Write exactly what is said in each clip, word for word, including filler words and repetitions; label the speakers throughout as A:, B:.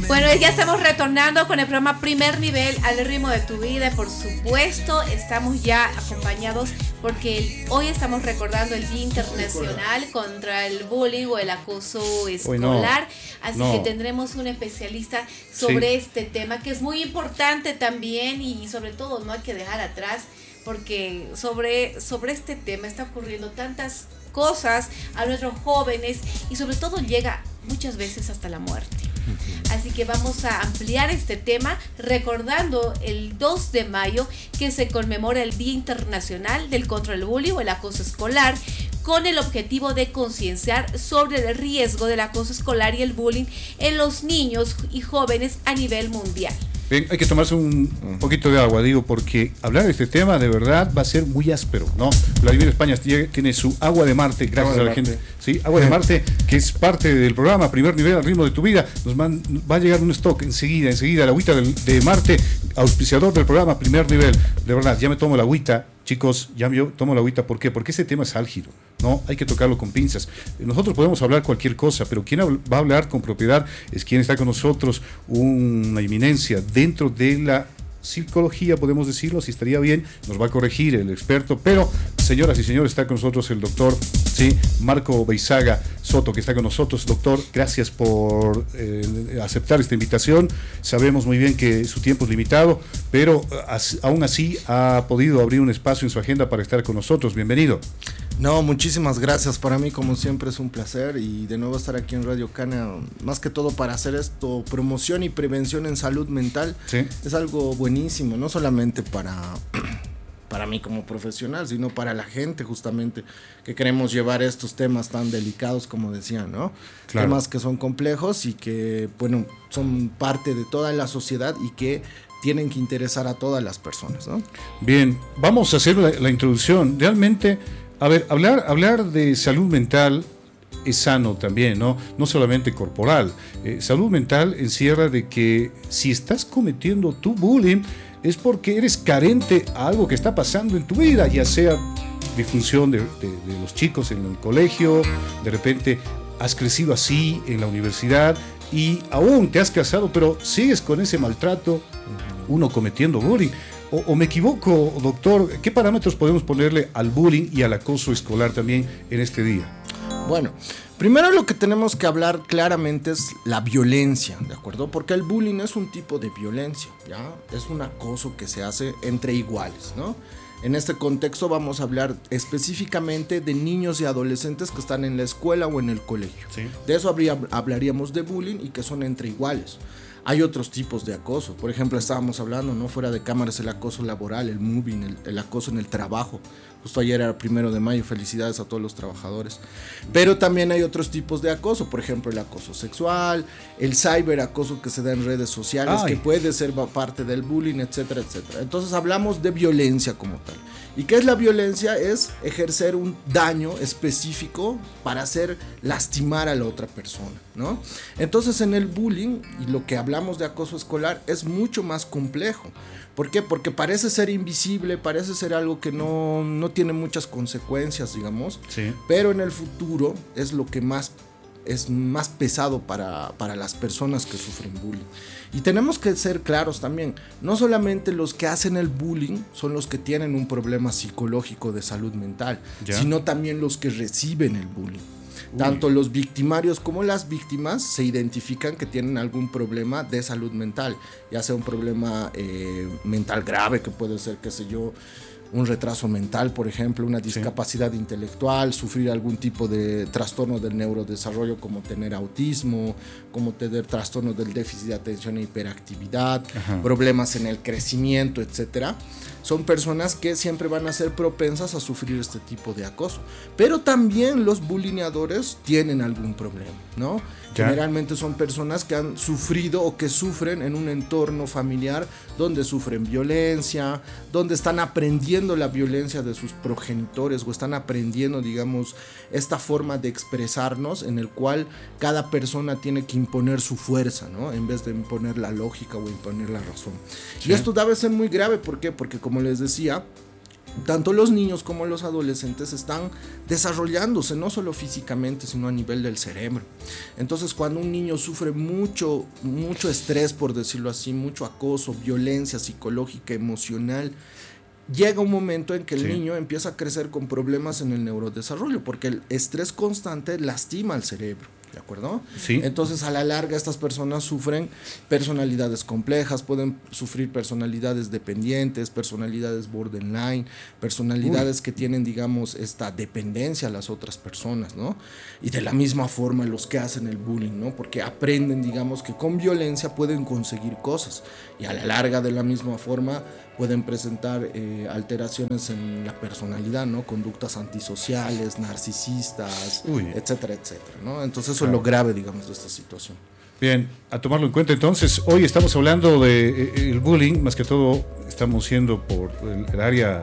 A: Bueno, ya estamos retornando con el programa Primer Nivel al ritmo de tu vida. Por supuesto, estamos ya acompañados porque hoy estamos recordando el Día Internacional contra el Bullying o el Acoso Escolar. No, Así no. que tendremos un especialista sobre sí. este tema, que es muy importante también y sobre todo no hay que dejar atrás, porque sobre, sobre este tema está ocurriendo tantas cosas a nuestros jóvenes y sobre todo llega muchas veces hasta la muerte. Así que vamos a ampliar este tema recordando el dos de mayo que se conmemora el Día Internacional del Contra el Bullying o el Acoso Escolar, con el objetivo de concienciar sobre el riesgo del acoso escolar y el bullying en los niños y jóvenes a nivel mundial.
B: Bien, hay que tomarse un, un poquito de agua, digo, porque hablar de este tema de verdad va a ser muy áspero, ¿no? Vladimir España tiene su agua de Marte, gracias a la Marte. gente. Sí, agua de Marte, que es parte del programa Primer Nivel al ritmo de tu vida. Nos man, va a llegar un stock enseguida, enseguida, la agüita de, de Marte, auspiciador del programa Primer Nivel. De verdad, ya me tomo la agüita. Chicos, ya yo tomo la agüita, ¿por qué? Porque ese tema es álgido, ¿no? Hay que tocarlo con pinzas. Nosotros podemos hablar cualquier cosa, pero quien va a hablar con propiedad es quien está con nosotros, una eminencia dentro de la psicología, podemos decirlo, si estaría bien, nos va a corregir el experto, pero señoras y señores, está con nosotros el doctor, sí, Marco Beizaga Soto, que está con nosotros. Doctor, gracias por eh, aceptar esta invitación. Sabemos muy bien que su tiempo es limitado, pero as, aún así ha podido abrir un espacio en su agenda para estar con nosotros. Bienvenido.
C: No, muchísimas gracias. Para mí, como siempre, es un placer y de nuevo estar aquí en Radio Cana, más que todo para hacer esto, promoción y prevención en salud mental. ¿Sí? Es algo buenísimo, no solamente para, para mí como profesional, sino para la gente justamente que queremos llevar estos temas tan delicados como decía, ¿no? Claro. Temas que son complejos y que, bueno, son parte de toda la sociedad y que tienen que interesar a todas las personas, ¿no?
B: Bien, vamos a hacer la, la introducción. Realmente... A ver, hablar, hablar de salud mental es sano también, ¿no? No solamente corporal. Eh, salud mental encierra de que si estás cometiendo tu bullying es porque eres carente a algo que está pasando en tu vida, ya sea disfunción de, de, de los chicos en el colegio, de repente has crecido así en la universidad y aún te has casado, pero sigues con ese maltrato, uno cometiendo bullying. O, o me equivoco, doctor, ¿qué parámetros podemos ponerle al bullying y al acoso escolar también en este día?
C: Bueno, primero lo que tenemos que hablar claramente es la violencia, ¿de acuerdo? Porque el bullying es un tipo de violencia, ¿ya? Es un acoso que se hace entre iguales, ¿no? En este contexto vamos a hablar específicamente de niños y adolescentes que están en la escuela o en el colegio. ¿Sí? De eso habría, hablaríamos de bullying y que son entre iguales. Hay otros tipos de acoso, por ejemplo, estábamos hablando, ¿no? Fuera de cámaras, el acoso laboral, el mobbing, el, el acoso en el trabajo. Justo ayer era primero de mayo, felicidades a todos los trabajadores. Pero también hay otros tipos de acoso, por ejemplo, el acoso sexual, el ciberacoso que se da en redes sociales, Ay. que puede ser parte del bullying, etcétera, etcétera. Entonces hablamos de violencia como tal. ¿Y qué es la violencia? Es ejercer un daño específico para hacer lastimar a la otra persona, ¿no? Entonces en el bullying, y lo que hablamos de acoso escolar, es mucho más complejo. ¿Por qué? Porque parece ser invisible, parece ser algo que no, no tiene muchas consecuencias, digamos, sí. pero en el futuro es lo que más es más pesado para, para las personas que sufren bullying. Y tenemos que ser claros también, no solamente los que hacen el bullying son los que tienen un problema psicológico de salud mental, ¿Ya? sino también los que reciben el bullying. Uy. Tanto los victimarios como las víctimas se identifican que tienen algún problema de salud mental, ya sea un problema eh, mental grave, que puede ser, qué sé yo, un retraso mental, por ejemplo, una discapacidad sí. intelectual, sufrir algún tipo de trastorno del neurodesarrollo como tener autismo, como tener trastornos del déficit de atención e hiperactividad, Ajá. problemas en el crecimiento, etcétera. Son personas que siempre van a ser propensas a sufrir este tipo de acoso. Pero también los bulineadores tienen algún problema, ¿no? ¿Ya? Generalmente son personas que han sufrido o que sufren en un entorno familiar donde sufren violencia, donde están aprendiendo la violencia de sus progenitores o están aprendiendo, digamos, esta forma de expresarnos en el cual cada persona tiene que imponer su fuerza, ¿no? En vez de imponer la lógica o imponer la razón. Sí. Y esto debe ser muy grave, ¿por qué? Porque como les decía, tanto los niños como los adolescentes están desarrollándose, no solo físicamente, sino a nivel del cerebro. Entonces, cuando un niño sufre mucho, mucho estrés, por decirlo así, mucho acoso, violencia psicológica, emocional, llega un momento en que el sí. niño empieza a crecer con problemas en el neurodesarrollo, porque el estrés constante lastima al cerebro, ¿de acuerdo?
B: Sí.
C: Entonces, a la larga, estas personas sufren personalidades complejas, pueden sufrir personalidades dependientes, personalidades borderline, personalidades Uy. que tienen, digamos, esta dependencia a las otras personas, ¿no? Y de la misma forma los que hacen el bullying, ¿no? Porque aprenden, digamos, que con violencia pueden conseguir cosas, y a la larga, de la misma forma, pueden presentar eh, alteraciones en la personalidad, ¿no? Conductas antisociales, narcisistas, Uy. etcétera, etcétera, ¿no? Entonces eso claro. es lo grave, digamos, de esta situación.
B: Bien, a tomarlo en cuenta. Entonces, hoy estamos hablando de eh, el bullying, más que todo estamos yendo por el, el área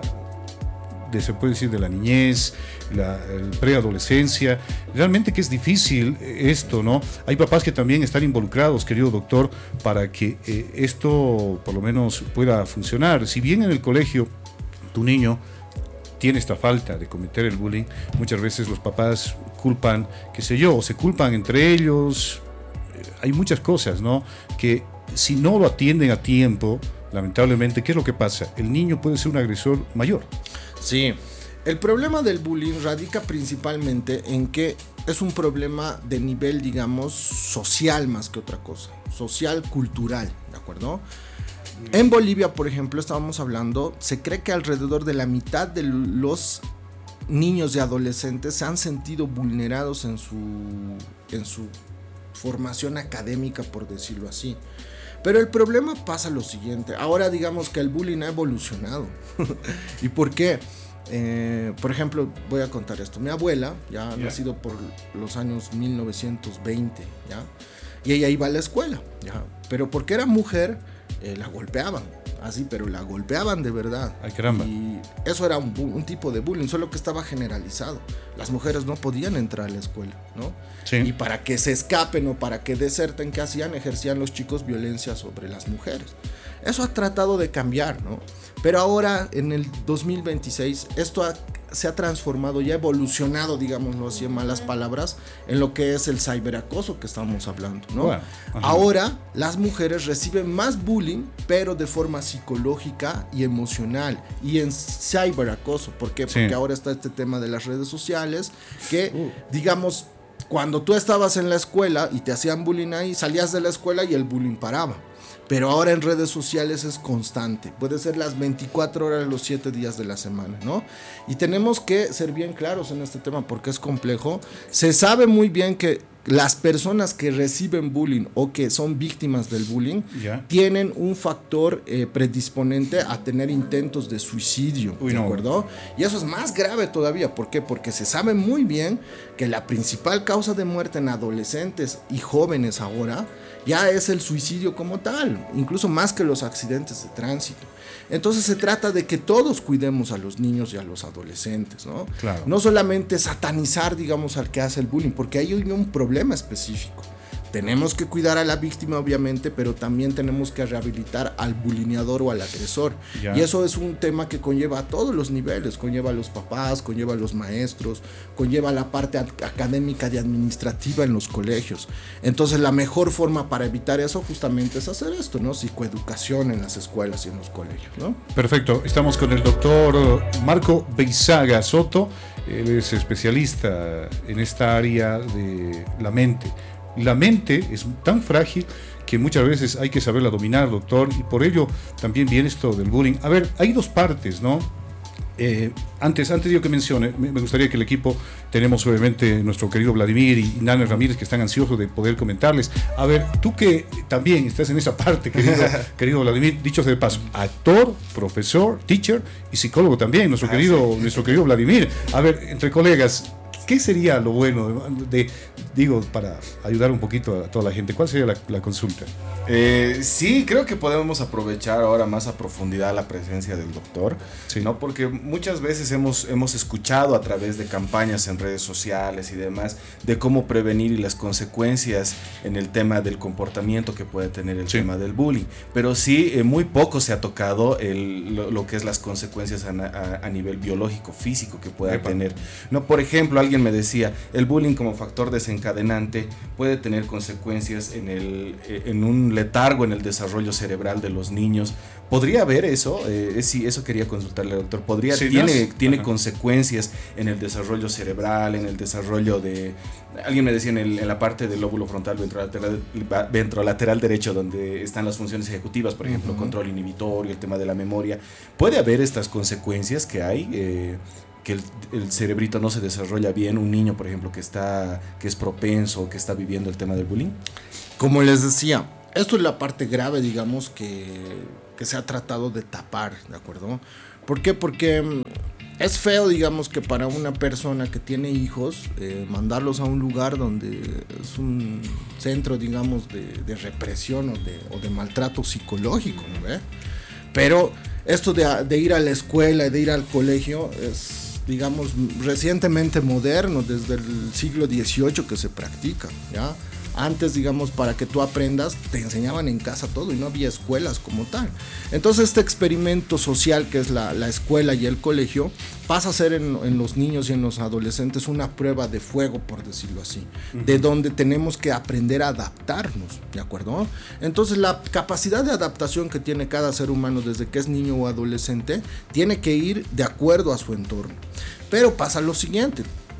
B: de, se puede decir, de la niñez, la el preadolescencia. Realmente que es difícil esto, ¿no? Hay papás que también están involucrados, querido doctor, para que eh, esto por lo menos pueda funcionar. Si bien en el colegio tu niño tiene esta falta de cometer el bullying, muchas veces los papás culpan, qué sé yo, o se culpan entre ellos. Hay muchas cosas, ¿no? Que si no lo atienden a tiempo, lamentablemente, ¿qué es lo que pasa? El niño puede ser un agresor mayor.
C: Sí, el problema del bullying radica principalmente en que es un problema de nivel, digamos, social más que otra cosa, social, cultural, ¿de acuerdo? En Bolivia, por ejemplo, estábamos hablando, se cree que alrededor de la mitad de los niños y adolescentes se han sentido vulnerados en su, en su formación académica, por decirlo así. Pero el problema pasa lo siguiente, ahora digamos que el bullying ha evolucionado. ¿Y por qué? Eh, por ejemplo, voy a contar esto. Mi abuela, ya yeah. nacido por los años mil novecientos veinte, ¿ya? Y ella iba a la escuela, ¿ya? Pero porque era mujer, eh, la golpeaban, así, pero la golpeaban de verdad.
B: Ay, caramba.
C: Y eso era un, un tipo de bullying, solo que estaba generalizado. Las mujeres no podían entrar a la escuela, ¿no?
B: Sí.
C: Y para que se escapen o para que deserten, ¿qué hacían? Ejercían los chicos violencia sobre las mujeres. Eso ha tratado de cambiar, ¿no? Pero ahora, en el dos mil veintiséis, esto ha, se ha transformado y ha evolucionado, digámoslo así en malas palabras, en lo que es el ciberacoso que estamos hablando, ¿no? Bueno, ahora, las mujeres reciben más bullying, pero de forma psicológica y emocional, y en ciberacoso. ¿Por qué? Porque sí. ahora está este tema de las redes sociales, que, uh. digamos, cuando tú estabas en la escuela y te hacían bullying ahí, salías de la escuela y el bullying paraba. Pero ahora en redes sociales es constante, puede ser las veinticuatro horas, los siete días de la semana, ¿no? Y tenemos que ser bien claros en este tema porque es complejo. Se sabe muy bien que las personas que reciben bullying o que son víctimas del bullying yeah. tienen un factor eh, predisponente a tener intentos de suicidio, Uy, ¿de no. acuerdo? Y eso es más grave todavía. ¿Por qué? Porque se sabe muy bien que la principal causa de muerte en adolescentes y jóvenes ahora ya es el suicidio como tal, incluso más que los accidentes de tránsito. Entonces se trata de que todos cuidemos a los niños y a los adolescentes, ¿no?
B: Claro.
C: No solamente satanizar, digamos, al que hace el bullying, porque hay un problema específico. Tenemos que cuidar a la víctima, obviamente, pero también tenemos que rehabilitar al bulineador o al agresor. Ya. Y eso es un tema que conlleva a todos los niveles, conlleva a los papás, conlleva a los maestros, conlleva a la parte académica y administrativa en los colegios. Entonces, la mejor forma para evitar eso justamente es hacer esto, ¿no? Psicoeducación en las escuelas y en los colegios, ¿no?
B: Perfecto. Estamos con el doctor Marco Beizaga Soto. Él es especialista en esta área de la mente. La mente es tan frágil que muchas veces hay que saberla dominar, doctor, y por ello también viene esto del bullying. A ver, hay dos partes, ¿no? Eh, antes, antes de yo que mencione, me, me gustaría que el equipo, tenemos obviamente nuestro querido Vladimir y Nana Ramírez, que están ansiosos de poder comentarles. A ver, tú que también estás en esa parte, querido, querido Vladimir, dicho sea de paso, actor, profesor, teacher y psicólogo también, nuestro, ah, querido, sí. nuestro querido Vladimir. A ver, entre colegas, ¿Qué sería lo bueno de, digo, para ayudar un poquito a toda la gente? ¿Cuál sería la, la consulta?
D: Eh, sí, creo que podemos aprovechar ahora más a profundidad la presencia del doctor, sí. ¿no? Porque muchas veces hemos, hemos escuchado a través de campañas en redes sociales y demás de cómo prevenir y las consecuencias en el tema del comportamiento que puede tener el sí. tema del bullying, pero sí, eh, muy poco se ha tocado el, lo, lo que es las consecuencias a, a, a nivel biológico, físico que pueda Epa. tener. No, por ejemplo, alguien me decía, el bullying como factor desencadenante puede tener consecuencias en, el, en un letargo en el desarrollo cerebral de los niños. ¿Podría haber eso? Eh, sí, eso quería consultarle al doctor. ¿Podría, sí, ¿Tiene, tiene consecuencias en el desarrollo cerebral, en el desarrollo de... Alguien me decía en, el, en la parte del lóbulo frontal ventrolateral, ventrolateral derecho, donde están las funciones ejecutivas, por ejemplo, uh-huh. control inhibitorio, el tema de la memoria. ¿Puede haber estas consecuencias que hay? Eh, que el, el cerebrito no se desarrolla bien, un niño, por ejemplo, que está que es propenso, que está viviendo el tema del bullying.
C: Como les decía, esto es la parte grave, digamos, que, que se ha tratado de tapar, ¿de acuerdo? ¿Por qué? Porque es feo, digamos, que para una persona que tiene hijos, eh, mandarlos a un lugar donde es un centro, digamos, de, de represión o de, o de maltrato psicológico, ¿no ve? Pero esto de, de ir a la escuela, de ir al colegio, es, digamos, recientemente moderno, desde el siglo dieciocho que se practica, ¿ya? Antes, digamos, para que tú aprendas, te enseñaban en casa todo y no había escuelas como tal. Entonces este experimento social que es la, la escuela y el colegio pasa a ser en, en los niños y en los adolescentes una prueba de fuego, por decirlo así, uh-huh. de donde tenemos que aprender a adaptarnos, ¿de acuerdo? Entonces la capacidad de adaptación que tiene cada ser humano desde que es niño o adolescente tiene que ir de acuerdo a su entorno. Pero pasa lo siguiente.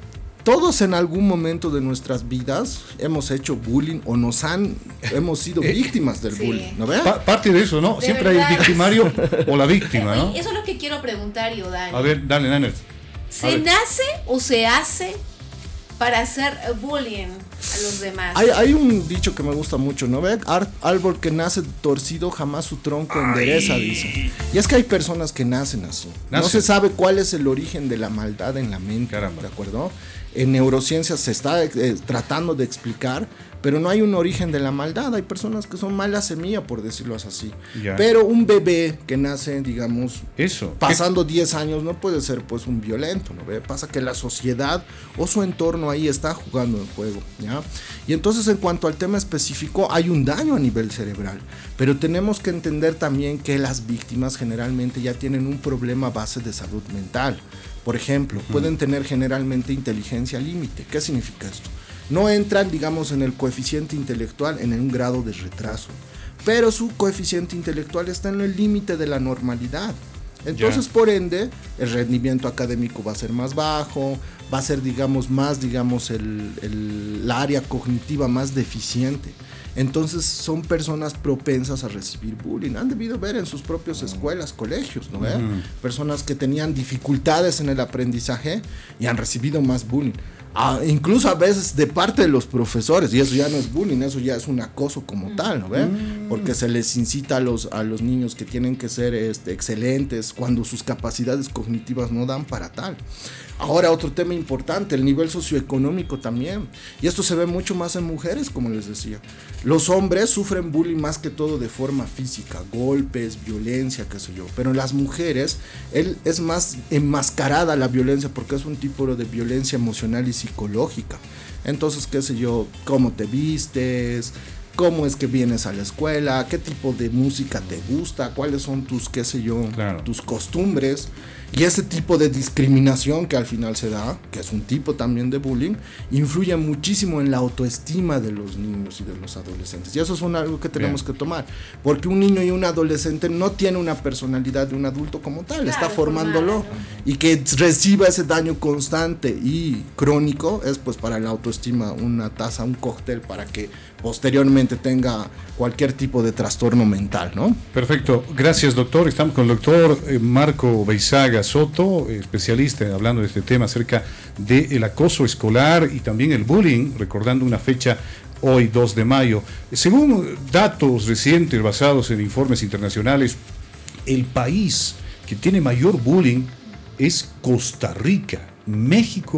C: Todos en algún momento de nuestras vidas hemos hecho bullying o nos han, hemos sido víctimas del sí. bullying, ¿no ves?
B: Pa- parte de eso, ¿no? De Siempre verdad. Hay el victimario o la víctima, ¿no?
A: Eso es lo que quiero preguntar yo, Dani.
B: A ver, dale, Dani.
A: ¿Se nace o se hace para hacer bullying a los demás?
C: Hay, hay un dicho que me gusta mucho, ¿no ve? Ar- árbol que nace torcido jamás su tronco endereza, dice. Y es que hay personas que nacen así. ¿Nacen? No se sabe cuál es el origen de la maldad en la mente, Caramba. ¿De acuerdo? En neurociencias se está eh, tratando de explicar, pero no hay un origen de la maldad. Hay personas que son mala semilla, por decirlo así. Ya. Pero un bebé que nace, digamos, Eso. pasando diez años, no puede ser pues un violento, ¿no ve? Pasa que la sociedad o su entorno ahí está jugando el juego, ¿ya? Y entonces, en cuanto al tema específico, hay un daño a nivel cerebral, pero tenemos que entender también que las víctimas generalmente ya tienen un problema base de salud mental. Por ejemplo, uh-huh. pueden tener generalmente inteligencia límite. ¿Qué significa esto? No entran, digamos, en el coeficiente intelectual en un grado de retraso, pero su coeficiente intelectual está en el límite de la normalidad. Entonces, yeah. por ende, el rendimiento académico va a ser más bajo, va a ser, digamos, más, digamos, el, el, la área cognitiva más deficiente. Entonces son personas propensas a recibir bullying. Han debido ver en sus propias escuelas, colegios, ¿no? ¿Eh? Uh-huh. Personas que tenían dificultades en el aprendizaje y han recibido más bullying. Ah, incluso a veces de parte de los profesores, y eso ya no es bullying, eso ya es un acoso como tal, ¿no ve? Porque se les incita a los, a los niños que tienen que ser este, excelentes cuando sus capacidades cognitivas no dan para tal. Ahora, otro tema importante, el nivel socioeconómico también, y esto se ve mucho más en mujeres, como les decía. Los hombres sufren bullying más que todo de forma física, golpes, violencia, qué sé yo, pero en las mujeres él es más enmascarada la violencia porque es un tipo de violencia emocional y psicológica. Entonces, qué sé yo, cómo te vistes, cómo es que vienes a la escuela, qué tipo de música te gusta, cuáles son tus, qué sé yo, claro. tus costumbres. Y ese tipo de discriminación que al final se da, que es un tipo también de bullying, influye muchísimo en la autoestima de los niños y de los adolescentes. Y eso es un, algo que tenemos Bien. que tomar. Porque un niño y un adolescente no tiene una personalidad de un adulto como tal, claro, está formándolo. Formado. Y que reciba ese daño constante y crónico es pues para la autoestima una taza, un cóctel para que posteriormente tenga cualquier tipo de trastorno mental, ¿no?
B: Perfecto, gracias doctor. Estamos con el doctor Marco Beizaga Soto, especialista hablando de este tema acerca del acoso escolar y también el bullying, recordando una fecha hoy dos de mayo. Según datos recientes basados en informes internacionales, el país que tiene mayor bullying es Costa Rica. México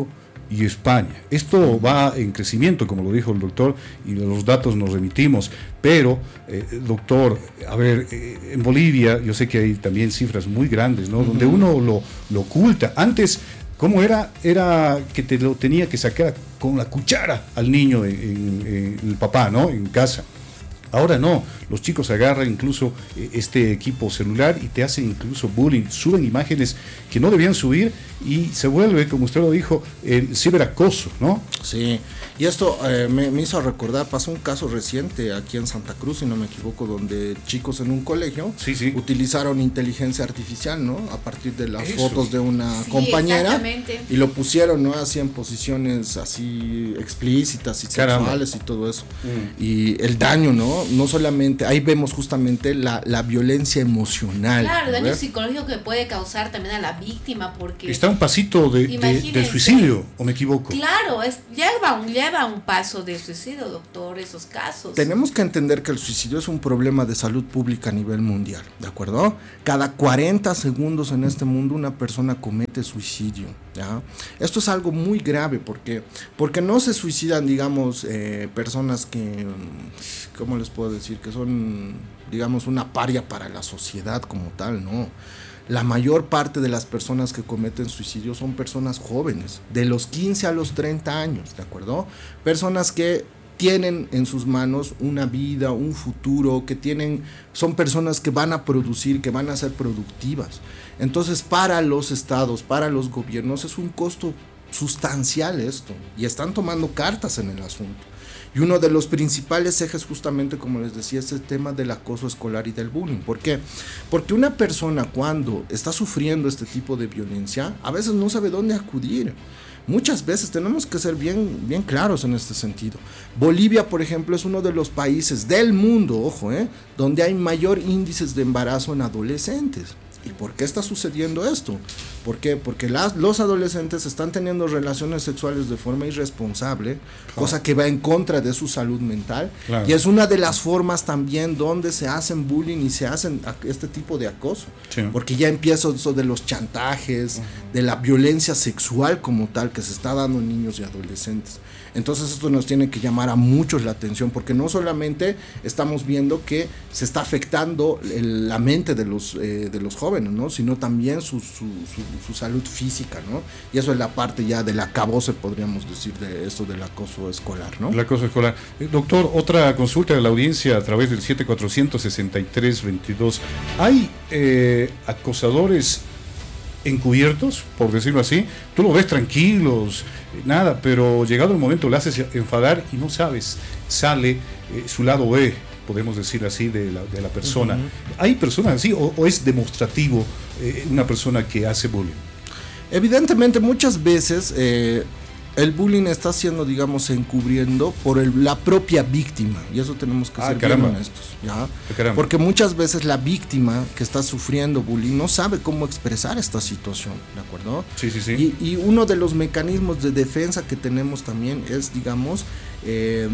B: y España. Esto va en crecimiento, como lo dijo el doctor, y los datos nos remitimos, pero, eh, doctor, a ver, eh, en Bolivia yo sé que hay también cifras muy grandes, ¿no? Uh-huh. Donde uno lo, lo oculta. Antes, ¿cómo era? Era que te lo tenía que sacar con la cuchara al niño, en, en, en el papá, ¿no? En casa. Ahora no, los chicos agarran incluso este equipo celular y te hacen incluso bullying, suben imágenes que no debían subir y se vuelve, como usted lo dijo, el ciberacoso, ¿no?
C: Sí, y esto eh, me, me hizo recordar, pasó un caso reciente aquí en Santa Cruz, si no me equivoco, donde chicos en un colegio
B: sí, sí.
C: utilizaron inteligencia artificial, ¿no? A partir de las
A: Eso.
C: fotos de una sí, compañera y lo pusieron, ¿no? Así en posiciones así explícitas y
B: Caramba.
C: sexuales y todo eso. Mm. Y el daño, ¿no? No solamente, ahí vemos justamente la, la violencia emocional.
A: Claro, el daño
C: ¿ves?
A: psicológico que puede causar también a la víctima, porque...
B: Está un pasito de, de, del suicidio, ¿o me equivoco?
A: Claro, es, lleva, un, lleva un paso de suicidio, doctor, esos casos.
C: Tenemos que entender que el suicidio es un problema de salud pública a nivel mundial, ¿de acuerdo? Cada cuarenta segundos en este mundo una persona comete suicidio, ¿ya? Esto es algo muy grave, porque, porque no se suicidan, digamos, eh, personas que... ¿Cómo les puedo decir? Que son, digamos, una paria para la sociedad como tal, ¿no? La mayor parte de las personas que cometen suicidio son personas jóvenes, de los quince a los treinta años, ¿de acuerdo? Personas que tienen en sus manos una vida, un futuro, que tienen, son personas que van a producir, que van a ser productivas. Entonces, para los estados, para los gobiernos, es un costo sustancial esto, y están tomando cartas en el asunto. Y uno de los principales ejes, justamente como les decía, es el tema del acoso escolar y del bullying. ¿Por qué? Porque una persona cuando está sufriendo este tipo de violencia, a veces no sabe dónde acudir. Muchas veces tenemos que ser bien, bien claros en este sentido. Bolivia, por ejemplo, es uno de los países del mundo, ojo, eh, donde hay mayor índices de embarazo en adolescentes. ¿Y por qué está sucediendo esto? ¿Por qué? Porque las, los adolescentes están teniendo relaciones sexuales de forma irresponsable, claro. cosa que va en contra de su salud mental, claro. y es una de las formas también donde se hacen bullying y se hacen este tipo de acoso, sí. porque ya empieza eso de los chantajes, uh-huh. de la violencia sexual como tal que se está dando en niños y adolescentes. Entonces esto nos tiene que llamar a muchos la atención, porque no solamente estamos viendo que se está afectando el, la mente de los, eh, de los jóvenes, ¿no? Sino también su, su, su, su salud física, ¿no? Y eso es la parte ya del acabose, podríamos decir, de esto del acoso escolar, ¿no?
B: El acoso escolar. Eh, doctor, otra consulta de la audiencia a través del siete cuatrocientos sesenta y tres veintidós. ¿Hay eh, acosadores encubiertos, por decirlo así? Tú lo ves tranquilos, nada, pero llegado el momento le haces enfadar y no sabes, sale eh, su lado B, podemos decir así, de la, de la persona. Uh-huh. ¿Hay personas así o, o es demostrativo eh, una persona que hace bullying?
C: Evidentemente muchas veces eh, el bullying está siendo, digamos, encubriendo por el, la propia víctima, y eso tenemos que
B: ah,
C: ser
B: caramba.
C: bien honestos, ¿ya?
B: Ah,
C: porque muchas veces la víctima que está sufriendo bullying no sabe cómo expresar esta situación, ¿de acuerdo?
B: Sí, sí, sí.
C: Y, y uno de los mecanismos de defensa que tenemos también es, digamos, eh,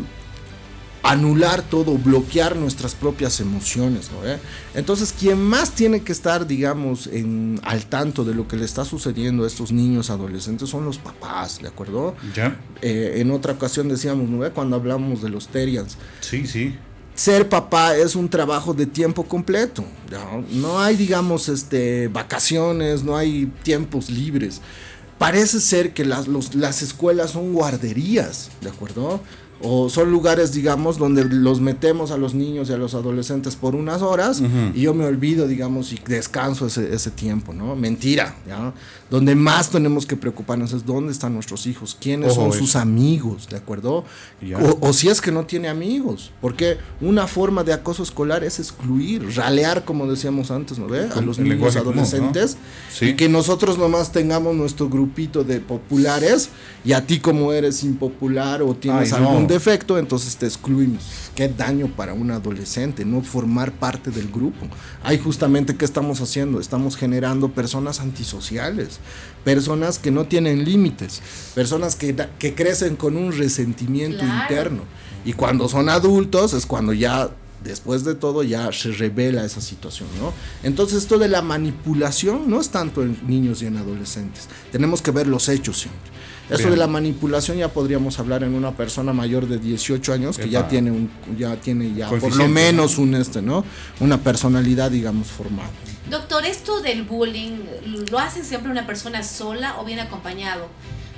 C: anular todo, bloquear nuestras propias emociones, ¿no? ¿Eh? Entonces, quien más tiene que estar, digamos, en, al tanto de lo que le está sucediendo a estos niños adolescentes son los papás, ¿de acuerdo?
B: Ya.
C: Eh, en otra ocasión decíamos, ¿no? ¿Eh? Cuando hablamos de los Terians.
B: Sí, sí.
C: Ser papá es un trabajo de tiempo completo, ¿no? No hay, digamos, este, vacaciones, no hay tiempos libres. Parece ser que las, los, las escuelas son guarderías, ¿de acuerdo? O son lugares, digamos, donde los metemos a los niños y a los adolescentes por unas horas, uh-huh. y yo me olvido, digamos, y descanso ese, ese tiempo, ¿no? Mentira, ¿ya? Donde más tenemos que preocuparnos es dónde están nuestros hijos, quiénes Ojo, son eso. sus amigos, ¿de acuerdo? O, o si es que no tiene amigos, porque una forma de acoso escolar es excluir, ralear, como decíamos antes, ¿no ve? A los El niños adolescentes, común, ¿no? Sí. Y que nosotros nomás tengamos nuestro grupito de populares, y a ti como eres impopular o tienes Ay, algún no. defecto, entonces te excluimos. Qué daño para un adolescente no formar parte del grupo. Ahí justamente, ¿qué estamos haciendo? Estamos generando personas antisociales, personas que no tienen límites, personas que, que crecen con un resentimiento claro. interno, y cuando son adultos es cuando ya después de todo ya se revela esa situación, ¿no? Entonces esto de la manipulación no es tanto en niños y en adolescentes, tenemos que ver los hechos siempre. Eso Bien. de la manipulación ya podríamos hablar en una persona mayor de dieciocho años que Epa. ya tiene un ya tiene ya por lo menos un este, ¿no? Una personalidad, digamos, formada.
A: Doctor, esto del bullying, ¿lo hace siempre una persona sola o bien acompañado?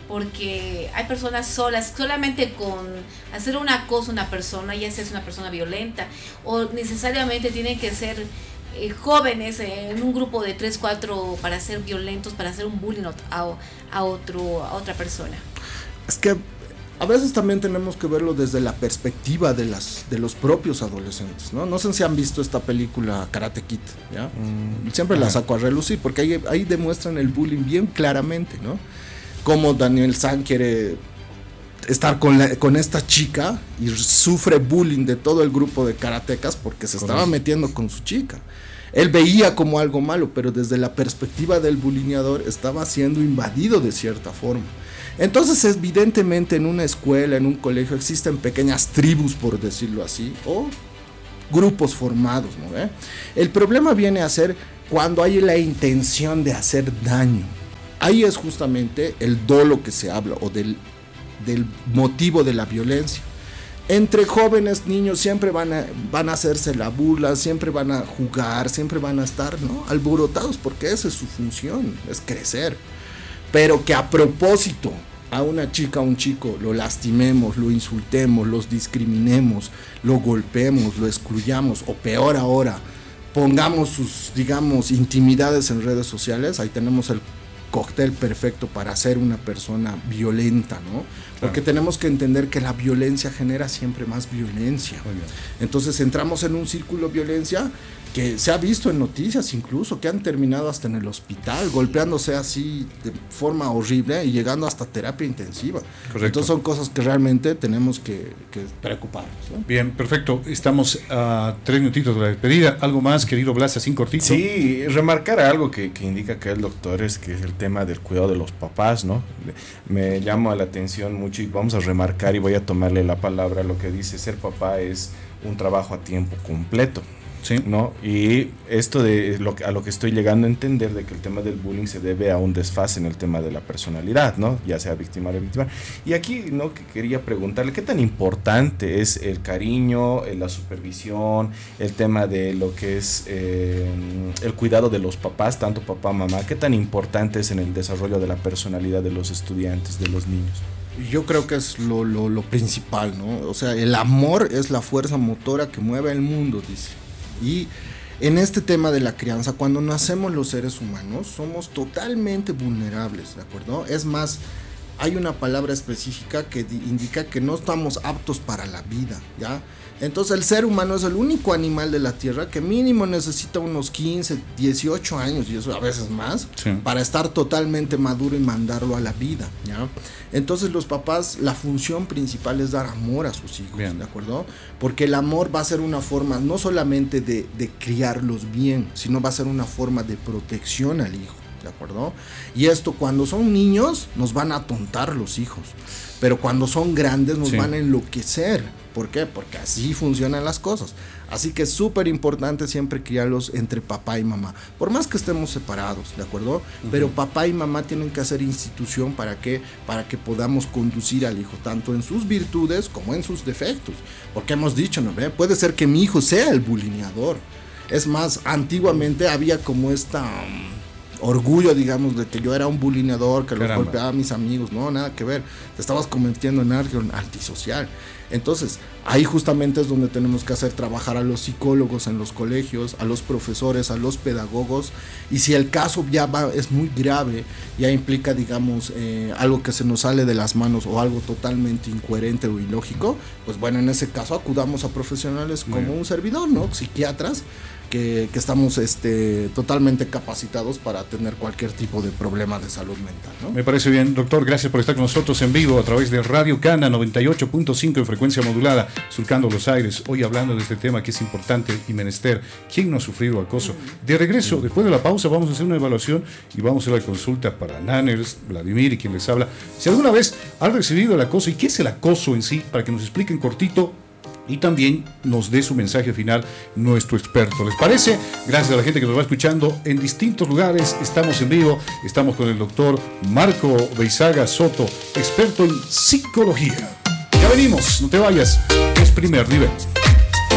A: Porque hay personas solas, solamente con hacer una cosa una persona, ya sea es una persona violenta, o necesariamente tienen que ser eh, jóvenes eh, en un grupo de tres, cuatro para ser violentos, para hacer un bullying a, a, otro, a otra persona.
C: Es que a veces también tenemos que verlo desde la perspectiva de las de los propios adolescentes, ¿no? No sé si han visto esta película Karate Kid, ¿ya? Mm, Siempre ajá. la saco a relucir porque ahí, ahí demuestran el bullying bien claramente, ¿no? Como Daniel San quiere estar con, la, con esta chica y sufre bullying de todo el grupo de karatecas porque se estaba metiendo con su chica. Él veía como algo malo, pero desde la perspectiva del bulineador estaba siendo invadido de cierta forma. Entonces, evidentemente, en una escuela, en un colegio, existen pequeñas tribus, por decirlo así, o grupos formados, ¿no? ¿Eh? El problema viene a ser cuando hay la intención de hacer daño. Ahí es justamente el dolo que se habla, o del, del motivo de la violencia. Entre jóvenes, niños, siempre van a, van a hacerse la burla, siempre van a jugar, siempre van a estar, ¿no?, alborotados, porque esa es su función, es crecer. Pero que a propósito a una chica, a un chico, lo lastimemos, lo insultemos, los discriminemos, lo golpeemos, lo excluyamos, o peor ahora, pongamos sus, digamos, intimidades en redes sociales, ahí tenemos el cóctel perfecto para ser una persona violenta, ¿no? Porque claro, tenemos que entender que la violencia genera siempre más violencia. Entonces entramos en un círculo de violencia que se ha visto en noticias incluso, que han terminado hasta en el hospital, golpeándose así de forma horrible y llegando hasta terapia intensiva. Correcto. Entonces son cosas que realmente tenemos que, que preocuparnos, ¿no?
B: Bien, perfecto. Estamos a tres minutitos de la despedida. ¿Algo más, querido Blas, así cortito?
D: Sí, remarcar algo que, que indica que el doctor es que es el tema del cuidado de los papás, ¿no? Me llama la atención mucho y vamos a remarcar y voy a tomarle la palabra. Lo que dice ser papá es un trabajo a tiempo completo. Sí. ¿No? Y esto de lo que, a lo que estoy llegando a entender de que el tema del bullying se debe a un desfase en el tema de la personalidad, ¿no? Ya sea víctima o víctima. Y aquí, ¿no?, que quería preguntarle qué tan importante es el cariño, la supervisión, el tema de lo que es eh, el cuidado de los papás, tanto papá, mamá, qué tan importante es en el desarrollo de la personalidad de los estudiantes, de los niños.
C: Yo creo que es lo, lo, lo principal, ¿no? O sea, el amor es la fuerza motora que mueve el mundo, dice. Y en este tema de la crianza, cuando nacemos los seres humanos, somos totalmente vulnerables, ¿de acuerdo? Es más, hay una palabra específica que indica que no estamos aptos para la vida, ¿ya? Entonces el ser humano es el único animal de la tierra que mínimo necesita unos quince, dieciocho años, y eso a veces más, sí, para estar totalmente maduro y mandarlo a la vida, ¿ya? Entonces los papás, la función principal es dar amor a sus hijos, bien, ¿de acuerdo? Porque el amor va a ser una forma no solamente de, de criarlos bien, sino va a ser una forma de protección al hijo, ¿de acuerdo? Y esto, cuando son niños, nos van a atontar los hijos, pero cuando son grandes nos sí. van a enloquecer. ¿Por qué? Porque así funcionan las cosas. Así que es súper importante siempre criarlos entre papá y mamá, por más que estemos separados, ¿de acuerdo? Uh-huh. Pero papá y mamá tienen que hacer institución para que, para que podamos conducir al hijo, tanto en sus virtudes como en sus defectos. Porque hemos dicho, ¿no? ¿Ve? Puede ser que mi hijo sea el bulineador. Es más, antiguamente había como esta um, orgullo, digamos, de que yo era un bulineador, que los golpeaba a mis amigos. No, nada que ver. Te estabas convirtiendo en alguien antisocial. Entonces, ahí justamente es donde tenemos que hacer trabajar a los psicólogos en los colegios, a los profesores, a los pedagogos, y si el caso ya va, es muy grave, ya implica, digamos, eh, algo que se nos sale de las manos o algo totalmente incoherente o ilógico, pues bueno, en ese caso acudamos a profesionales como bien, un servidor, ¿no? Psiquiatras, que, que estamos este, totalmente capacitados para tener cualquier tipo de problema de salud mental, ¿no?
B: Me parece bien, doctor, gracias por estar con nosotros en vivo a través de Radio Cana noventa y ocho punto cinco en frecuencia modulada, surcando los aires, hoy hablando de este tema que es importante y menester. ¿Quién no ha sufrido acoso? De regreso, después de la pausa, vamos a hacer una evaluación y vamos a hacer la consulta para Nanners, Vladimir y quien les habla. Si alguna vez han recibido el acoso, ¿y qué es el acoso en sí? Para que nos expliquen cortito, y también nos dé su mensaje final nuestro experto. ¿Les parece? Gracias a la gente que nos va escuchando en distintos lugares. Estamos en vivo, estamos con el doctor Marco Beizaga Soto, experto en psicología. Ya venimos, no te vayas, es Primer Nivel.